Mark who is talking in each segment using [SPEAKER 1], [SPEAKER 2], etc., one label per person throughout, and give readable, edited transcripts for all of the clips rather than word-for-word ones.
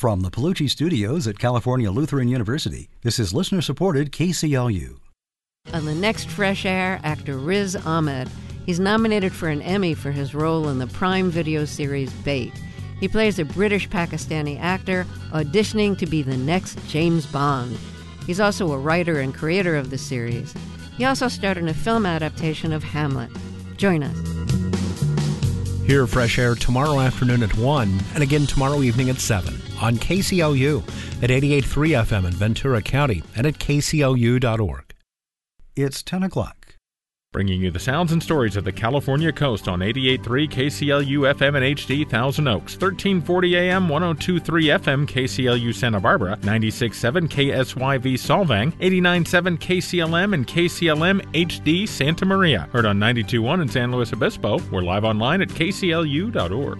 [SPEAKER 1] From the Palucci Studios at California Lutheran University, this is listener-supported KCLU.
[SPEAKER 2] On the next Fresh Air, actor Riz Ahmed. He's nominated for an Emmy for his role in the Prime Video series Bait. He plays a British-Pakistani actor auditioning to be the next James Bond. He's also a writer and creator of the series. He also starred in a film adaptation of Hamlet. Join us.
[SPEAKER 3] Hear Fresh Air tomorrow afternoon at 1 and again tomorrow evening at 7 on KCLU at 88.3 FM in Ventura County and at kclu.org.
[SPEAKER 1] It's 10 o'clock.
[SPEAKER 4] Bringing you the sounds and stories of the California coast on 88.3 KCLU FM and HD Thousand Oaks, 1340 AM, 102.3 FM KCLU Santa Barbara, 96.7 KSYV Solvang, 89.7 KCLM and KCLM HD Santa Maria. Heard on 92.1 in San Luis Obispo. We're live online at kclu.org.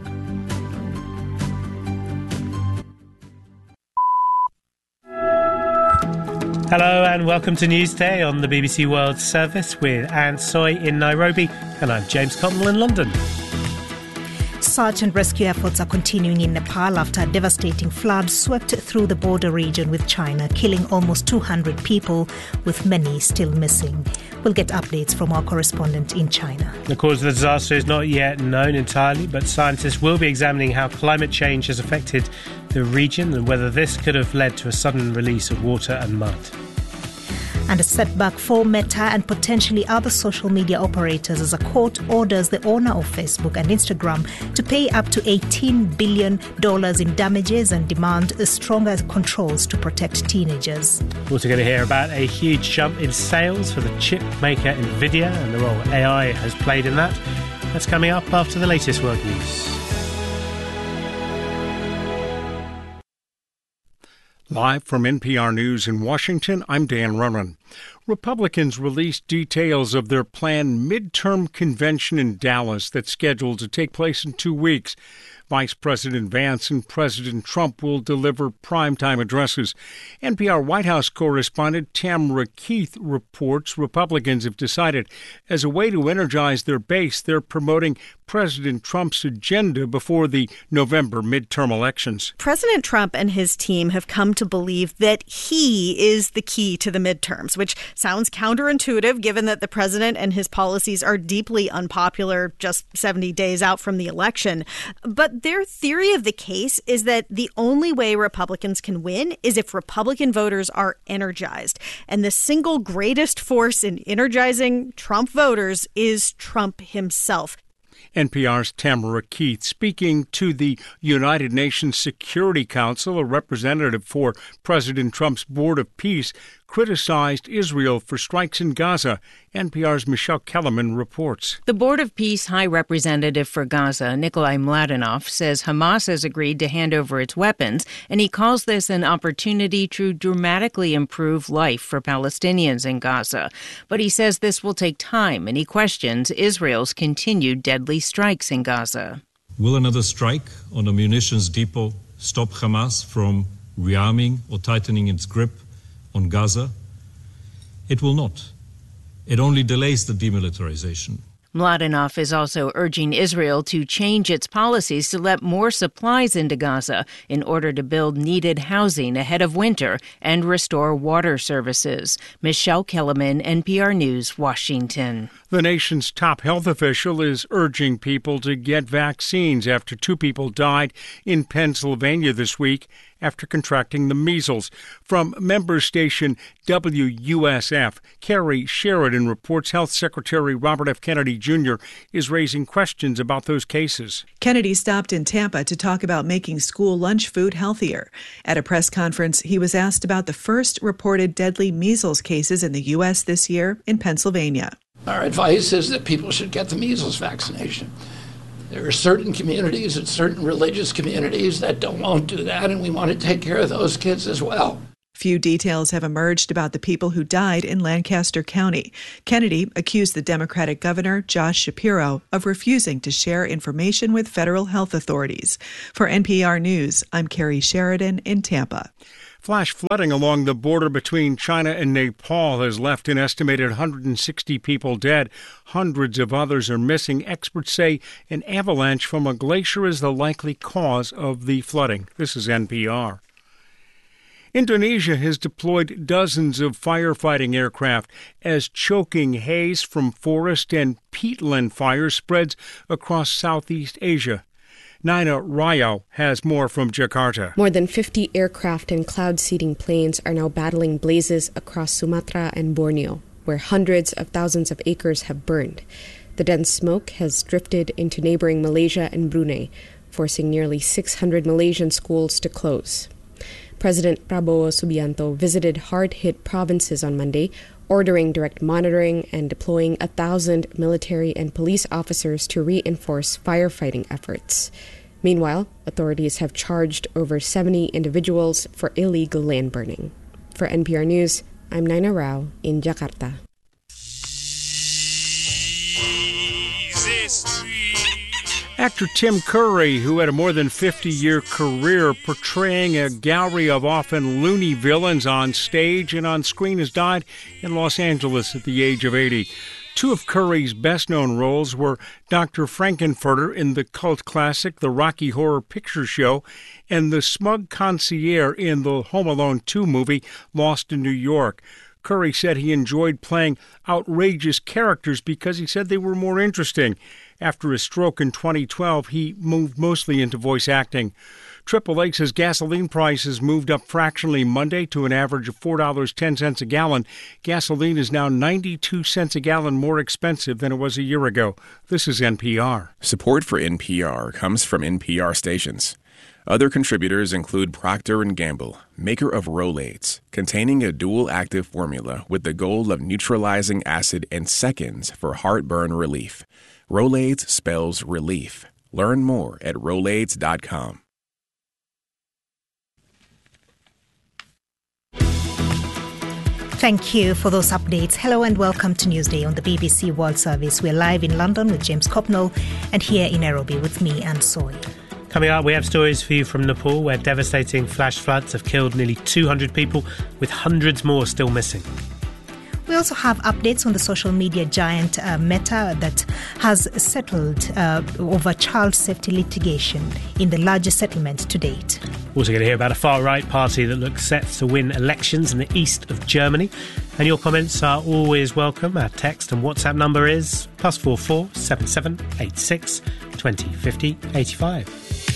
[SPEAKER 5] Hello and welcome to Newsday on the BBC World Service with Anne Soy in Nairobi, and I'm James Cotnell in London.
[SPEAKER 6] Search and rescue efforts are continuing in Nepal after a devastating flood swept through the border region with China, killing almost 200 people, with many still missing. We'll get updates from our correspondent in China.
[SPEAKER 5] The cause of the disaster is not yet known entirely, but scientists will be examining how climate change has affected the region and whether this could have led to a sudden release of water and mud.
[SPEAKER 6] And a setback for Meta and potentially other social media operators as a court orders the owner of Facebook and Instagram to pay up to $18 billion in damages and demand stronger controls to protect teenagers.
[SPEAKER 5] We're also going to hear about a huge jump in sales for the chip maker Nvidia and the role AI has played in that. That's coming up after the latest world news.
[SPEAKER 7] Live from NPR News in Washington, I'm Dan Ronan. Republicans released details of their planned midterm convention in Dallas that's scheduled to take place in 2 weeks. Vice President Vance and President Trump will deliver primetime addresses. NPR White House correspondent Tamara Keith reports Republicans have decided, as a way to energize their base, they're promoting President Trump's agenda before the November midterm elections.
[SPEAKER 8] President Trump and his team have come to believe that he is the key to the midterms, which sounds counterintuitive given that the president and his policies are deeply unpopular just 70 days out from the election. But their theory of the case is that the only way Republicans can win is if Republican voters are energized. And the single greatest force in energizing Trump voters is Trump himself.
[SPEAKER 7] NPR's Tamara Keith speaking to the United Nations Security Council. A representative for President Trump's Board of Peace criticized Israel for strikes in Gaza. NPR's Michelle Kellerman reports.
[SPEAKER 9] The Board of Peace High Representative for Gaza, Nikolai Mladenov, says Hamas has agreed to hand over its weapons, and he calls this an opportunity to dramatically improve life for Palestinians in Gaza. But he says this will take time, and he questions Israel's continued deadly strikes in Gaza.
[SPEAKER 10] Will another strike on a munitions depot stop Hamas from rearming or tightening its grip on Gaza? It will not. It only delays the demilitarization.
[SPEAKER 9] Mladenov is also urging Israel to change its policies to let more supplies into Gaza in order to build needed housing ahead of winter and restore water services. Michelle Kellerman, NPR News, Washington.
[SPEAKER 7] The nation's top health official is urging people to get vaccines after 2 people died in Pennsylvania this week after contracting the measles. From member station WUSF, Carrie Sheridan reports Health Secretary Robert F. Kennedy Jr. is raising questions about those cases.
[SPEAKER 11] Kennedy stopped in Tampa to talk about making school lunch food healthier. At a press conference, he was asked about the first reported deadly measles cases in the U.S. this year in Pennsylvania.
[SPEAKER 12] Our advice is that people should get the measles vaccination. There are certain communities and certain religious communities that won't do that, and we want to take care of those kids as well.
[SPEAKER 11] Few details have emerged about the people who died in Lancaster County. Kennedy accused the Democratic governor, Josh Shapiro, of refusing to share information with federal health authorities. For NPR News, I'm Carrie Sheridan in Tampa.
[SPEAKER 7] Flash flooding along the border between China and Nepal has left an estimated 160 people dead. Hundreds of others are missing. Experts say an avalanche from a glacier is the likely cause of the flooding. This is NPR. Indonesia has deployed dozens of firefighting aircraft as choking haze from forest and peatland fires spreads across Southeast Asia. Nina Rao has more from Jakarta.
[SPEAKER 13] More than 50 aircraft and cloud-seeding planes are now battling blazes across Sumatra and Borneo, where hundreds of thousands of acres have burned. The dense smoke has drifted into neighboring Malaysia and Brunei, forcing nearly 600 Malaysian schools to close. President Prabowo Subianto visited hard-hit provinces on Monday, ordering direct monitoring and deploying 1,000 military and police officers to reinforce firefighting efforts. Meanwhile, authorities have charged over 70 individuals for illegal land burning. For NPR News, I'm Nina Rao in Jakarta.
[SPEAKER 7] Actor Tim Curry, who had a more than 50-year career portraying a gallery of often loony villains on stage and on screen, has died in Los Angeles at the age of 80. Two of Curry's best-known roles were Dr. Frankenfurter in the cult classic The Rocky Horror Picture Show and the smug concierge in the Home Alone 2 movie Lost in New York. Curry said he enjoyed playing outrageous characters because he said they were more interesting. After his stroke in 2012, he moved mostly into voice acting. AAA says gasoline prices moved up fractionally Monday to an average of $4.10 a gallon. Gasoline is now 92 cents a gallon more expensive than it was a year ago. This is NPR.
[SPEAKER 14] Support for NPR comes from NPR stations. Other contributors include Procter & Gamble, maker of Rolaids, containing a dual-active formula with the goal of neutralizing acid in seconds for heartburn relief. Rolaids spells relief. Learn more at Rolaids.com.
[SPEAKER 6] Thank you for those updates. Hello and welcome to Newsday on the BBC World Service. We're live in London with James Copnell and here in Nairobi with me, Anne Soy.
[SPEAKER 5] Coming up, we have stories for you from Nepal, where devastating flash floods have killed nearly 200 people, with hundreds more still missing.
[SPEAKER 6] We also have updates on the social media giant Meta that has settled over child safety litigation in the largest settlement to date.
[SPEAKER 5] Also going to hear about a far-right party that looks set to win elections in the east of Germany. And your comments are always welcome. Our text and WhatsApp number is +44 77 86 20 50 85.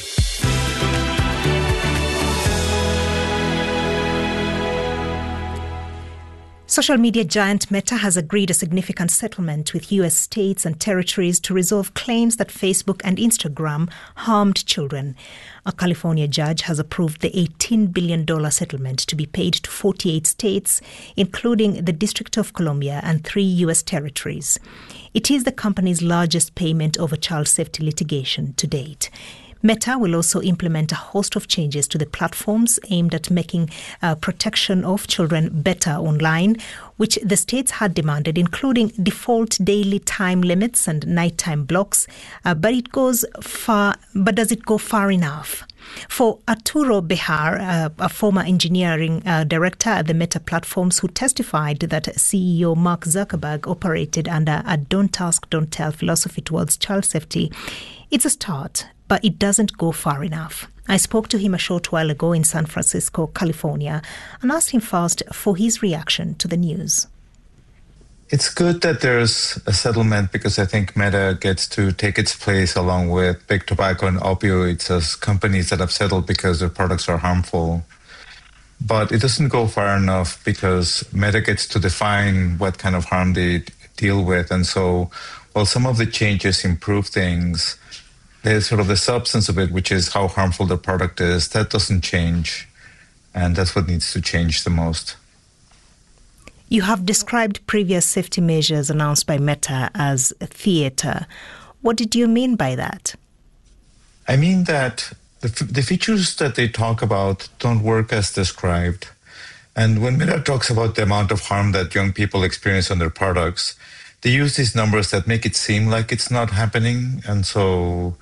[SPEAKER 6] Social media giant Meta has agreed a significant settlement with U.S. states and territories to resolve claims that Facebook and Instagram harmed children. A California judge has approved the $18 billion settlement to be paid to 48 states, including the District of Columbia and 3 U.S. territories. It is the company's largest payment over child safety litigation to date. Meta will also implement a host of changes to the platforms aimed at making protection of children better online, which the states had demanded, including default daily time limits and nighttime blocks. But does it go far enough? For Arturo Bejar, a former engineering director at the Meta platforms, who testified that CEO Mark Zuckerberg operated under a don't ask, don't tell philosophy towards child safety, it's a start, but it doesn't go far enough. I spoke to him a short while ago in San Francisco, California, and asked him first for his reaction to the news.
[SPEAKER 15] It's good that there's a settlement because I think Meta gets to take its place along with big tobacco and opioids as companies that have settled because their products are harmful. But it doesn't go far enough because Meta gets to define what kind of harm they deal with. And so while some of the changes improve things, there's sort of the substance of it, which is how harmful the product is. That doesn't change. And that's what needs to change the most.
[SPEAKER 6] You have described previous safety measures announced by Meta as theater. What did you mean by that?
[SPEAKER 15] I mean that the features that they talk about don't work as described. And when Meta talks about the amount of harm that young people experience on their products, they use these numbers that make it seem like it's not happening. And so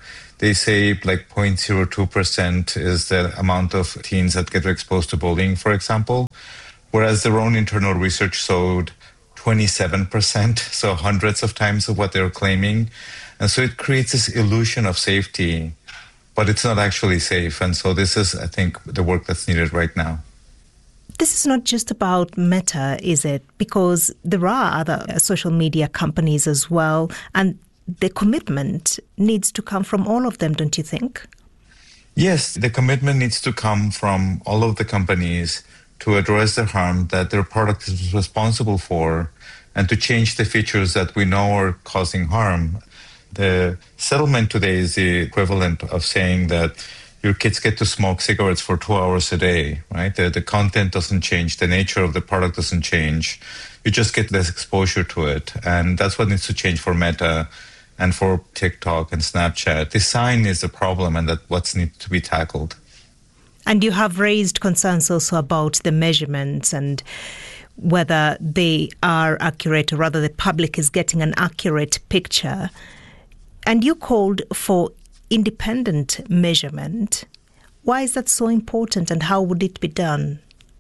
[SPEAKER 15] They say like 0.02% is the amount of teens that get exposed to bullying, for example, whereas their own internal research showed 27%, so hundreds of times of what they're claiming. And so it creates this illusion of safety, but it's not actually safe. And so this is, I think, the work that's needed right now.
[SPEAKER 6] This is not just about Meta, is it? Because there are other social media companies as well, and the commitment needs to come from all of them, don't you think?
[SPEAKER 15] Yes, the commitment needs to come from all of the companies to address the harm that their product is responsible for and to change the features that we know are causing harm. The settlement today is the equivalent of saying that your kids get to smoke cigarettes for 2 hours a day, right? The content doesn't change. The nature of the product doesn't change. You just get less exposure to it. And that's what needs to change for Meta and for TikTok and Snapchat. Design is the problem, and that's what needs to be tackled.
[SPEAKER 6] And you have raised concerns also about the measurements and whether they are accurate, or rather the public is getting an accurate picture. And you called for independent measurement. Why is that so important, and how would it be done?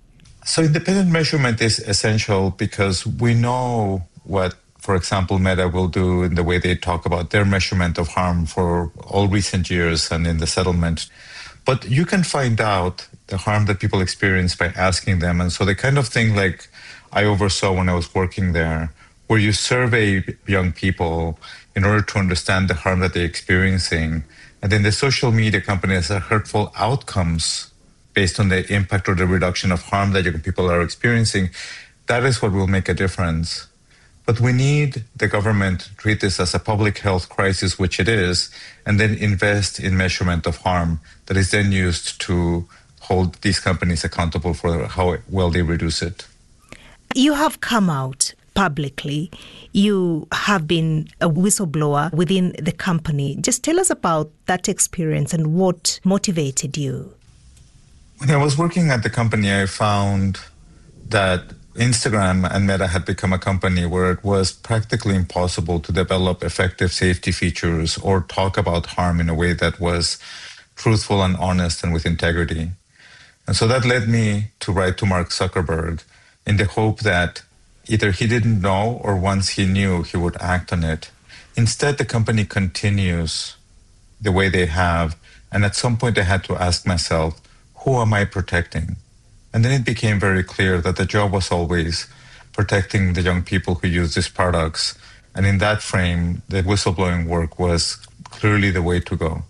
[SPEAKER 15] So independent measurement is essential because we know what, for example, Meta will do in the way they talk about their measurement of harm for all recent years and in the settlement. But you can find out the harm that people experience by asking them. And so the kind of thing like I oversaw when I was working there, where you survey young people in order to understand the harm that they're experiencing. And then the social media companies have hurtful outcomes based on the impact or the reduction of harm that young people are experiencing. That is what will make a difference. But we need the government to treat this as a public health crisis, which it is, and then invest in measurement of harm that is then used to hold these companies accountable for how well they reduce it.
[SPEAKER 6] You have come out publicly. You have been a whistleblower within the company. Just tell us about that experience and what motivated you.
[SPEAKER 15] When I was working at the company, I found that Instagram and Meta had become a company where it was practically impossible to develop effective safety features or talk about harm in a way that was truthful and honest and with integrity. And so that led me to write to Mark Zuckerberg in the hope that either he didn't know or once he knew, he would act on it. Instead, the company continues the way they have. And at some point, I had to ask myself, who am I protecting? And then it became very clear that the job was always protecting the young people who use these products. And in that frame, the whistleblowing work was clearly the way to go.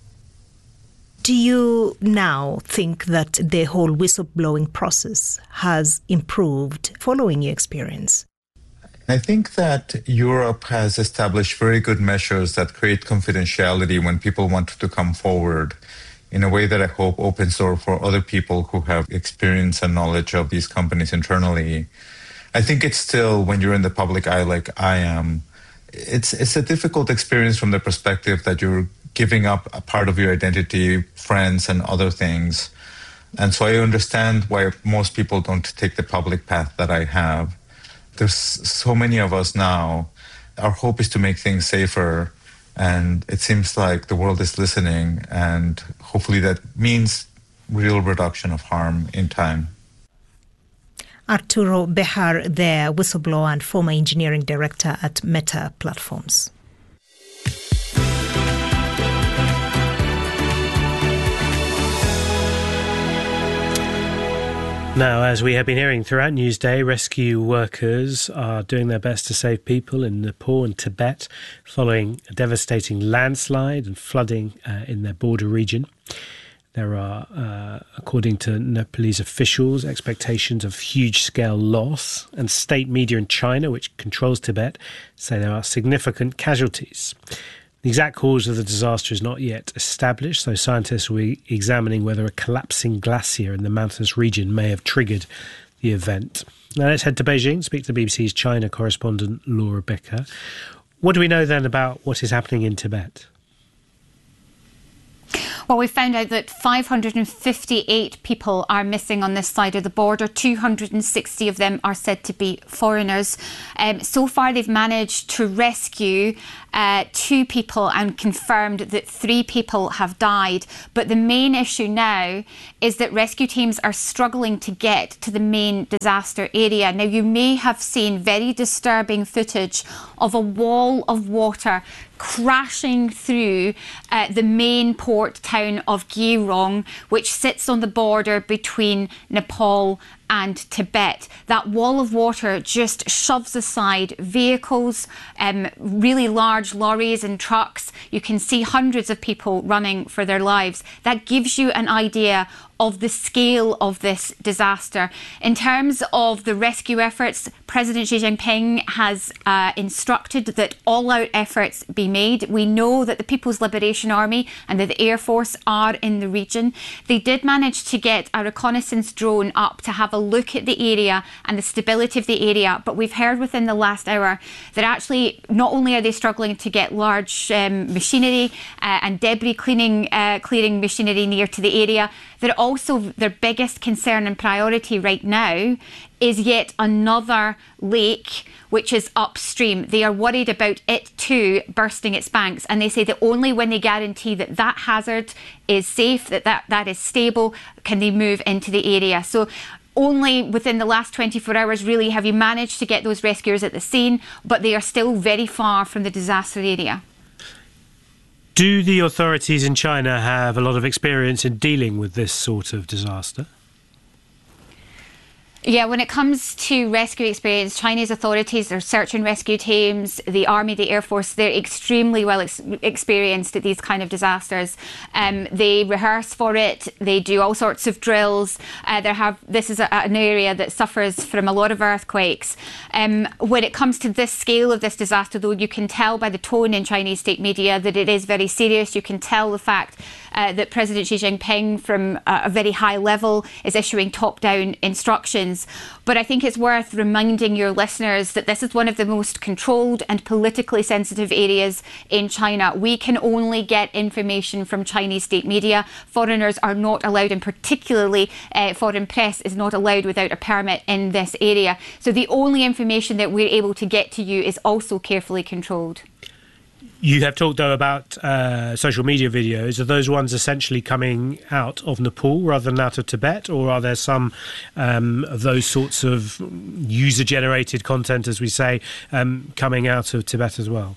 [SPEAKER 6] Do you now think that the whole whistleblowing process has improved following your experience?
[SPEAKER 15] I think that Europe has established very good measures that create confidentiality when people want to come forward in a way that I hope opens door for other people who have experience and knowledge of these companies internally. I think it's still, when you're in the public eye like I am, it's a difficult experience from the perspective that you're giving up a part of your identity, friends, and other things. And so I understand why most people don't take the public path that I have. There's so many of us now. Our hope is to make things safer. And it seems like the world is listening, and hopefully that means real reduction of harm in time.
[SPEAKER 6] Arturo Bejar there, whistleblower and former engineering director at Meta Platforms.
[SPEAKER 5] Now, as we have been hearing throughout Newsday, rescue workers are doing their best to save people in Nepal and Tibet following a devastating landslide and flooding in their border region. There are, according to Nepalese officials, expectations of huge-scale loss, and state media in China, which controls Tibet, say there are significant casualties. The exact cause of the disaster is not yet established, so scientists will be examining whether a collapsing glacier in the mountainous region may have triggered the event. Now let's head to Beijing, speak to BBC's China correspondent Laura Becker. What do we know then about what is happening in Tibet?
[SPEAKER 16] Well, we found out that 558 people are missing on this side of the border. 260 of them are said to be foreigners. So far, they've managed to rescue 2 people and confirmed that 3 people have died. But the main issue now is that rescue teams are struggling to get to the main disaster area. Now, you may have seen very disturbing footage of a wall of water crashing through the main port town of Gyeonggi, which sits on the border between Nepal and Tibet. That wall of water just shoves aside vehicles, really large lorries and trucks. You can see hundreds of people running for their lives. That gives you an idea of the scale of this disaster. In terms of the rescue efforts, President Xi Jinping has instructed that all-out efforts be made. We know that the People's Liberation Army and the Air Force are in the region. They did manage to get a reconnaissance drone up to have a look at the area and the stability of the area, but we've heard within the last hour that actually not only are they struggling to get large machinery and debris clearing machinery near to the area, that also their biggest concern and priority right now is yet another lake which is upstream. They are worried about it too bursting its banks, and they say that only when they guarantee that that hazard is safe, that is stable, can they move into the area. So only within the last 24 hours really have you managed to get those rescuers at the scene, but they are still very far from the disaster area.
[SPEAKER 5] Do the authorities in China have a lot of experience in dealing with this sort of disaster?
[SPEAKER 16] Yeah, when it comes to rescue experience, Chinese authorities, their search and rescue teams, the Army, the Air Force, they're extremely well experienced at these kind of disasters. They rehearse for it. They do all sorts of drills. This is an area that suffers from a lot of earthquakes. When it comes to this scale of this disaster, though, you can tell by the tone in Chinese state media that it is very serious. You can tell the fact that President Xi Jinping, from a very high level, is issuing top-down instructions. But I think it's worth reminding your listeners that this is one of the most controlled and politically sensitive areas in China. We can only get information from Chinese state media. Foreigners are not allowed, and particularly foreign press is not allowed without a permit in this area. So the only information that we're able to get to you is also carefully controlled.
[SPEAKER 5] You have talked, though, about social media videos. Are those ones essentially coming out of Nepal rather than out of Tibet? Or are there some of those sorts of user-generated content, as we say, coming out of Tibet as well?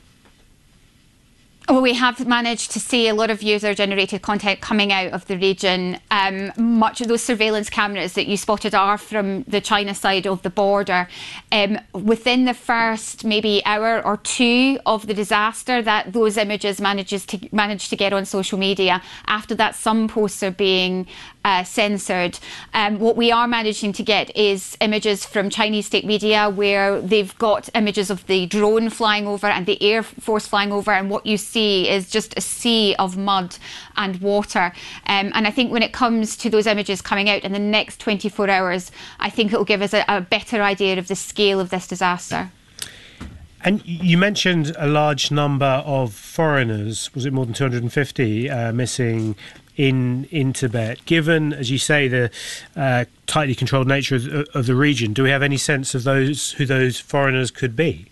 [SPEAKER 16] Well, we have managed to see a lot of user-generated content coming out of the region. Much of those surveillance cameras that you spotted are from the China side of the border. Within the first maybe hour or two of the disaster, that those images managed to get on social media. After that, some posts are being censored. What we are managing to get is images from Chinese state media where they've got images of the drone flying over and the Air Force flying over, and what you see is just a sea of mud and water. And I think when it comes to those images coming out in the next 24 hours, I think it will give us a better idea of the scale of this disaster.
[SPEAKER 5] And you mentioned a large number of foreigners, was it more than 250, missing in Tibet. Given, as you say, the tightly controlled nature of the region, do we have any sense of who those foreigners could be?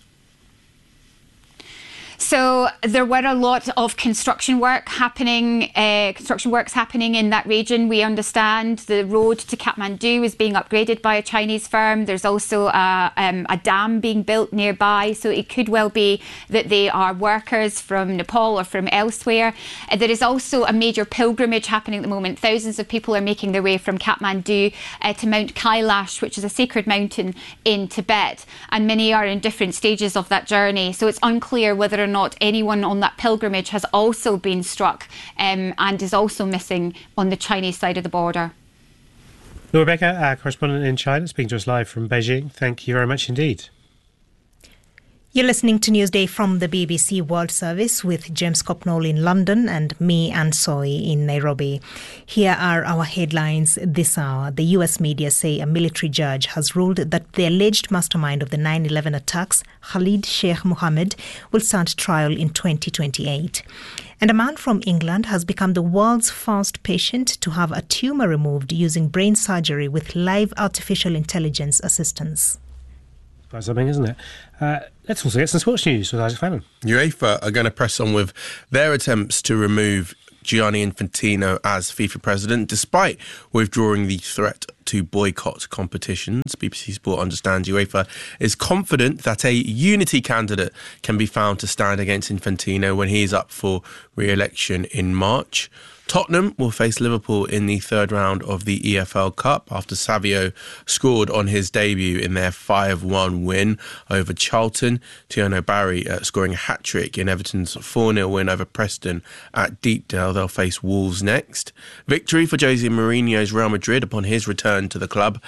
[SPEAKER 16] So there were a lot of construction works happening in that region. We understand the road to Kathmandu is being upgraded by a Chinese firm. There's also a dam being built nearby. So it could well be that they are workers from Nepal or from elsewhere. There is also a major pilgrimage happening at the moment. Thousands of people are making their way from Kathmandu to Mount Kailash, which is a sacred mountain in Tibet. And many are in different stages of that journey. So it's unclear whether or not anyone on that pilgrimage has also been struck and is also missing on the Chinese side of the border.
[SPEAKER 5] Well, Rebecca, our correspondent in China, speaking to us live from Beijing. Thank you very much indeed.
[SPEAKER 6] You're listening to Newsday from the BBC World Service with James Copnall in London and me, Anne Soy, in Nairobi. Here are our headlines this hour. The U.S. media say a military judge has ruled that the alleged mastermind of the 9/11 attacks, Khalid Sheikh Mohammed, will stand trial in 2028. And a man from England has become the world's first patient to have a tumour removed using brain surgery with live artificial intelligence assistance.
[SPEAKER 5] That's something, isn't it? Let's also get some sports news with Isaac Fallon.
[SPEAKER 17] UEFA are going to press on with their attempts to remove Gianni Infantino as FIFA president, despite withdrawing the threat to boycott competitions. BBC Sport understands UEFA is confident that a unity candidate can be found to stand against Infantino when he is up for re-election in March. Tottenham will face Liverpool in the third round of the EFL Cup after Savio scored on his debut in their 5-1 win over Charlton. Tiano Barry scoring a hat-trick in Everton's 4-0 win over Preston at Deepdale. They'll face Wolves next. Victory for Jose Mourinho's Real Madrid upon his return to the club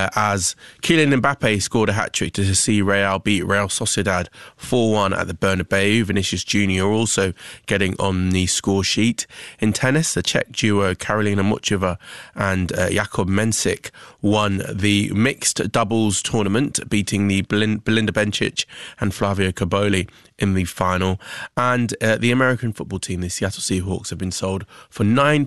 [SPEAKER 17] as Kylian Mbappe scored a hat-trick to see Real beat Real Sociedad 4-1 at the Bernabeu. Vinicius Jr. also getting on the score sheet. In tennis, the Czech duo Karolina Muchova and Jakub Mensik won the mixed doubles tournament, beating the Belinda Bencic and Flavio Cobolli in the final. And the American football team, the Seattle Seahawks, have been sold for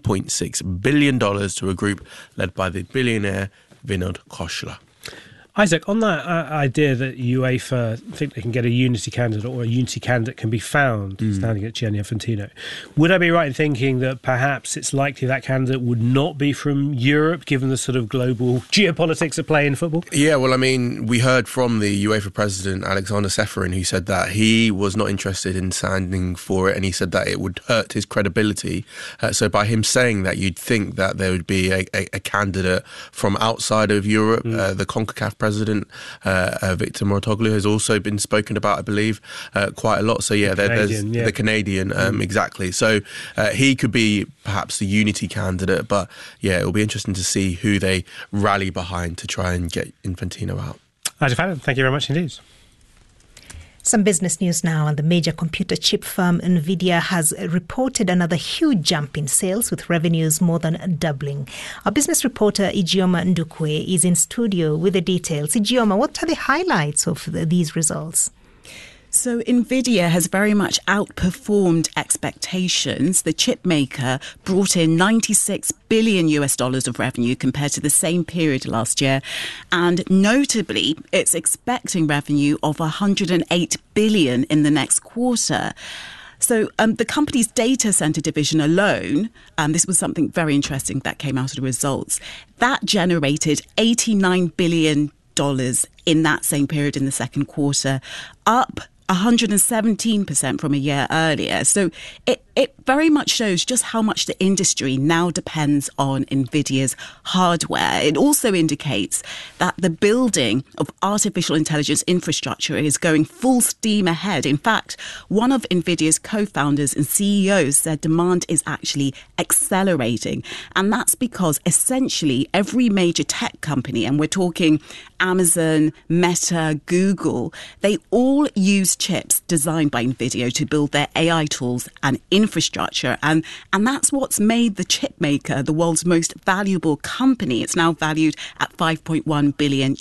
[SPEAKER 17] $9.6 billion to a group led by the billionaire Vinod Khosla.
[SPEAKER 5] Isaac, on that idea that UEFA think they can get a unity candidate or a unity candidate can be found standing at Gianni Infantino, would I be right in thinking that perhaps it's likely that candidate would not be from Europe, given the sort of global geopolitics at play in football?
[SPEAKER 17] Yeah, well, I mean, we heard from the UEFA president, Alexander Ceferin, who said that he was not interested in standing for it, and he said that it would hurt his credibility. So by him saying that, you'd think that there would be a candidate from outside of Europe. The CONCACAF president, Victor Mouratoglou, has also been spoken about, I believe, quite a lot. So yeah, there's the Canadian, exactly. So he could be perhaps the unity candidate, but yeah, it will be interesting to see who they rally behind to try and get Infantino out.
[SPEAKER 5] Thank you very much indeed.
[SPEAKER 6] Some business news now, and the major computer chip firm Nvidia has reported another huge jump in sales, with revenues more than doubling. Our business reporter Ijeoma Ndukwe is in studio with the details. Ijeoma, what are the highlights of these results?
[SPEAKER 18] So Nvidia has very much outperformed expectations. The chip maker brought in $96 billion of revenue compared to the same period last year. And notably, it's expecting revenue of $108 billion in the next quarter. So the company's data center division alone, this was something very interesting that came out of the results, that generated $89 billion in that same period in the second quarter, up 117% from a year earlier. So it very much shows just how much the industry now depends on Nvidia's hardware. It also indicates that the building of artificial intelligence infrastructure is going full steam ahead. In fact, one of Nvidia's co-founders and CEOs said demand is actually accelerating. And that's because essentially every major tech company, and we're talking Amazon, Meta, Google, they all use chips designed by Nvidia to build their AI tools and infrastructure. And that's what's made the chip maker the world's most valuable company. It's now valued at $5.1 billion.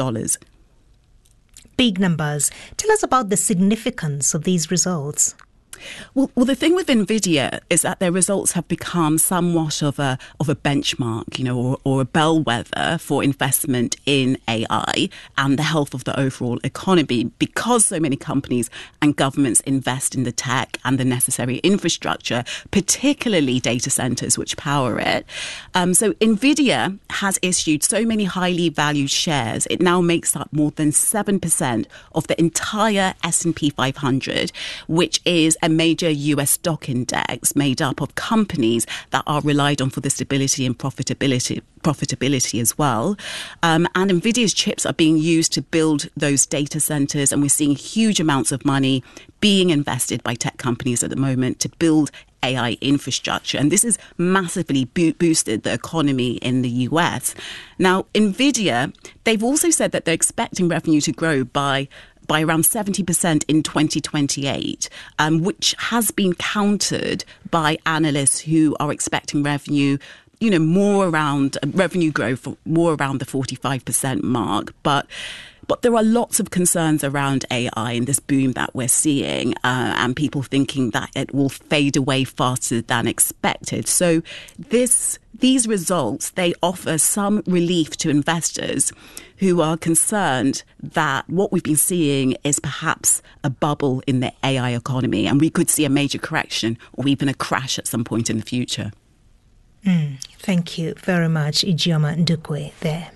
[SPEAKER 6] Big numbers. Tell us about the significance of these results.
[SPEAKER 18] Well, the thing with Nvidia is that their results have become somewhat of a benchmark, or a bellwether for investment in AI and the health of the overall economy, because so many companies and governments invest in the tech and the necessary infrastructure, particularly data centers which power it. So Nvidia has issued so many highly valued shares. It now makes up more than 7% of the entire S&P 500, which is a major US stock index made up of companies that are relied on for the stability and profitability as well. And Nvidia's chips are being used to build those data centers, and we're seeing huge amounts of money being invested by tech companies at the moment to build AI infrastructure. And this has massively boosted the economy in the US. Now, Nvidia, they've also said that they're expecting revenue to grow by around 70% in 2028, which has been countered by analysts who are expecting revenue more around revenue growth, more around the 45% mark. But there are lots of concerns around AI and this boom that we're seeing, and people thinking that it will fade away faster than expected. So these results, they offer some relief to investors who are concerned that what we've been seeing is perhaps a bubble in the AI economy, and we could see a major correction or even a crash at some point in the future.
[SPEAKER 6] Thank you very much, Ijeoma Ndukwe there.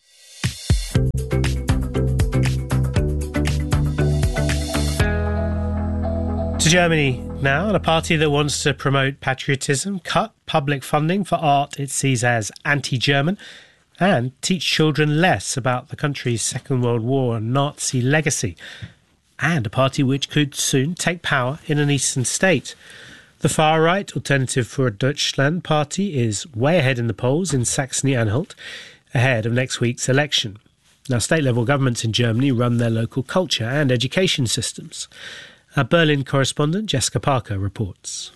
[SPEAKER 5] To Germany now, and a party that wants to promote patriotism, cut public funding for art it sees as anti-German, and teach children less about the country's Second World War and Nazi legacy. And a party which could soon take power in an eastern state. The far-right Alternative für Deutschland party is way ahead in the polls in Saxony-Anhalt, ahead of next week's election. Now, state-level governments in Germany run their local culture and education systems. Our Berlin correspondent Jessica Parker reports.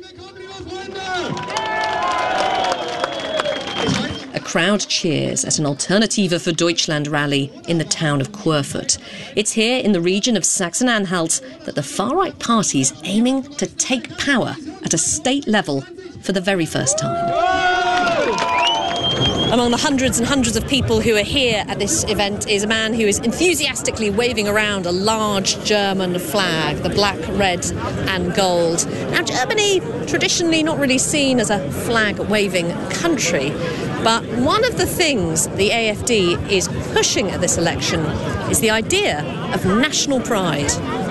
[SPEAKER 19] A crowd cheers at an Alternative für Deutschland rally in the town of Querfurt. It's here in the region of Saxony-Anhalt that the far-right party's aiming to take power at a state level for the very first time. Among the hundreds and hundreds of people who are here at this event is a man who is enthusiastically waving around a large German flag, the black, red and gold. Now, Germany, traditionally not really seen as a flag-waving country, but one of the things the AfD is pushing at this election is the idea of national pride.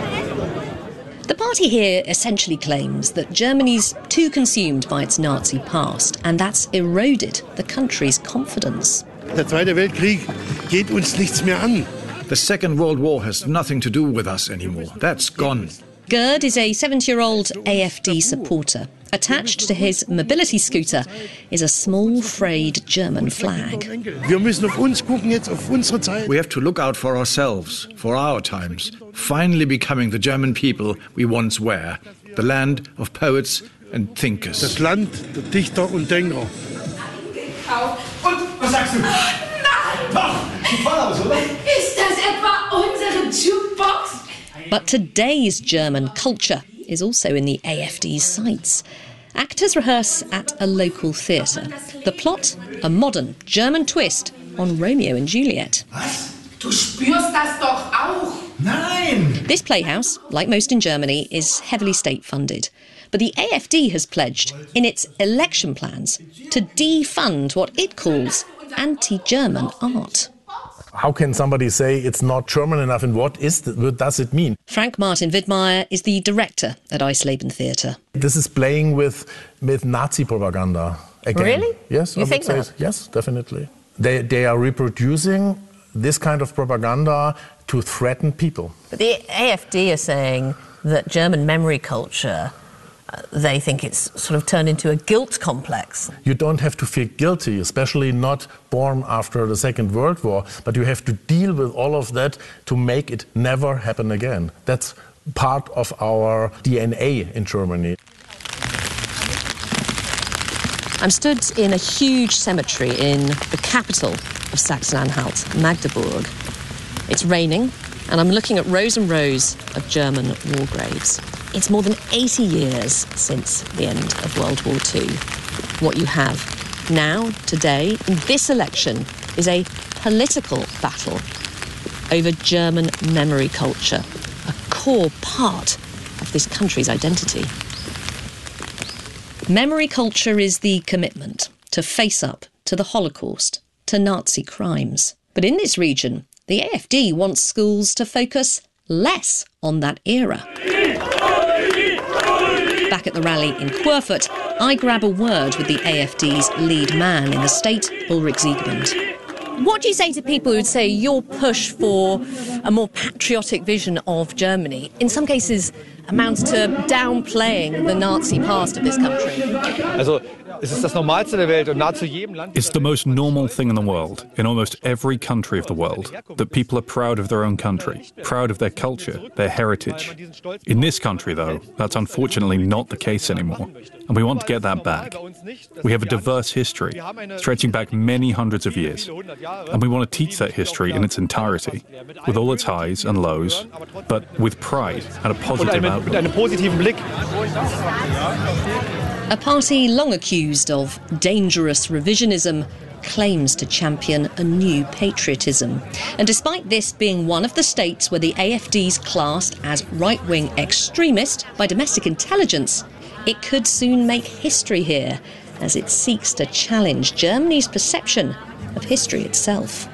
[SPEAKER 19] The party here essentially claims that Germany's too consumed by its Nazi past, and that's eroded the country's confidence.
[SPEAKER 20] Der Zweite Weltkrieg geht uns nichts mehr an.
[SPEAKER 21] The Second World War has nothing to do with us anymore. That's gone.
[SPEAKER 19] Gerd is a 70-year-old AfD supporter. Attached to his mobility scooter is a small frayed German flag.
[SPEAKER 20] Wir müssen auf uns gucken jetzt, auf unsere Zeit.
[SPEAKER 21] We have to look out for ourselves, for our times, finally becoming the German people we once were, the land of poets and thinkers.
[SPEAKER 20] Das Land der Dichter und Denker.
[SPEAKER 22] Und was sagst du? Nein! Doch! Voll aus, oder? Ist das etwa unsere Jukebox?
[SPEAKER 19] But today's German culture is also in the AfD's sights. Actors rehearse at a local theatre. The plot, a modern German twist on Romeo and Juliet.
[SPEAKER 22] Was? Du spürst das doch auch? Nein!
[SPEAKER 19] This playhouse, like most in Germany, is heavily state-funded. But the AfD has pledged, in its election plans, to defund what it calls anti-German art.
[SPEAKER 23] How can somebody say it's not German enough, and what does it mean?
[SPEAKER 19] Frank Martin Widmeyer is the director at Eisleben Theatre.
[SPEAKER 23] This is playing with Nazi propaganda again.
[SPEAKER 19] Really?
[SPEAKER 23] Yes,
[SPEAKER 19] you think that?
[SPEAKER 23] Yes, definitely. They are reproducing this kind of propaganda to threaten people.
[SPEAKER 19] But the AfD are saying that German memory culture, they think it's sort of turned into a guilt complex.
[SPEAKER 23] You don't have to feel guilty, especially not born after the Second World War, but you have to deal with all of that to make it never happen again. That's part of our DNA in Germany.
[SPEAKER 19] I'm stood in a huge cemetery in the capital of Saxony-Anhalt, Magdeburg. It's raining, and I'm looking at rows and rows of German war graves. It's more than 80 years since the end of World War II. What you have now, today, in this election, is a political battle over German memory culture, a core part of this country's identity. Memory culture is the commitment to face up to the Holocaust, to Nazi crimes. But in this region, the AfD wants schools to focus less on that era. Back at the rally in Querfurt, I grab a word with the AfD's lead man in the state, Ulrich Siegmund. What do you say to people who'd say your push for a more patriotic vision of Germany, in some cases, amounts to downplaying the Nazi past of this country?
[SPEAKER 24] Also,
[SPEAKER 1] It's the most normal thing in the world, in almost every country of the world, that people are proud of their own country, proud of their culture, their heritage. In this country, though, that's unfortunately not the case anymore, and we want to get that back. We have a diverse history, stretching back many hundreds of years, and we want to teach that history in its entirety, with all its highs and lows, but with pride and a positive outlook.
[SPEAKER 19] A party long accused of dangerous revisionism claims to champion a new patriotism. And despite this being one of the states where the AfD's classed as right-wing extremist by domestic intelligence, it could soon make history here as it seeks to challenge Germany's perception of history itself.